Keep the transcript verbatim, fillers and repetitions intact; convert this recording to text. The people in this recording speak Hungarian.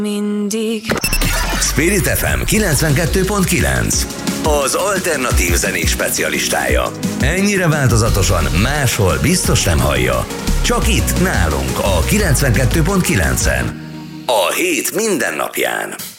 Mindig. Spirit ef em kilencvenkettő pont kilenc, az alternatív zenés specialistája. Ennyire változatosan máshol biztos nem hallja. Csak itt nálunk a kilencvenkettő pont kilencen. A hét minden napján.